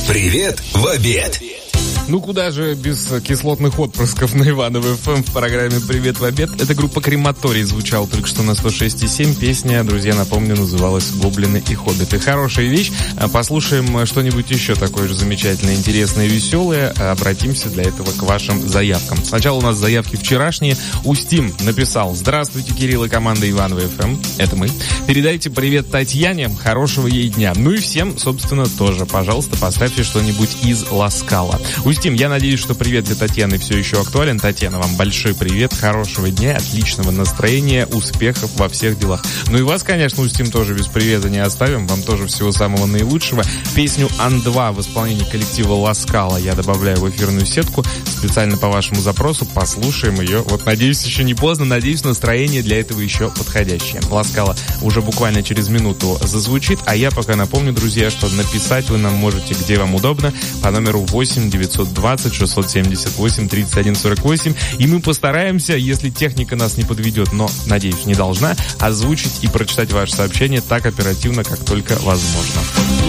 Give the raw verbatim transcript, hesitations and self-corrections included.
Привет в обед. Ну куда же без кислотных отпрысков на Иваново-ФМ в программе «Привет в обед». Это группа «Крематорий» звучала только что на сто шесть и семь. Песня, друзья, напомню, называлась «Гоблины и хоббиты». Хорошая вещь. Послушаем что-нибудь еще такое же замечательное, интересное, веселое. Обратимся для этого к вашим заявкам. Сначала у нас заявки вчерашние. Устим написал: «Здравствуйте, Кирилл и команда Иваново-ФМ». Это мы. Передайте привет Татьяне. Хорошего ей дня. Ну и всем, собственно, тоже. Пожалуйста, поставьте что-нибудь из Ласкала. Устим, я надеюсь, что привет для Татьяны все еще актуален. Татьяна, вам большой привет, хорошего дня, отличного настроения, успехов во всех делах. Ну и вас, конечно, Устим, тоже без привета не оставим. Вам тоже всего самого наилучшего. Песню Ан два в исполнении коллектива Ласкала я добавляю в эфирную сетку специально по вашему запросу. Послушаем ее. Вот, надеюсь, еще не поздно. Надеюсь, настроение для этого еще подходящее. Ласкала уже буквально через минуту зазвучит. А я пока напомню, друзья, что написать вы нам можете, где вам удобно, по номеру восемь девятьсот двадцать шестьсот семьдесят восемь тридцать один сорок восемь. И мы постараемся, если техника нас не подведет, но, надеюсь, не должна, озвучить и прочитать ваше сообщение так оперативно, как только возможно.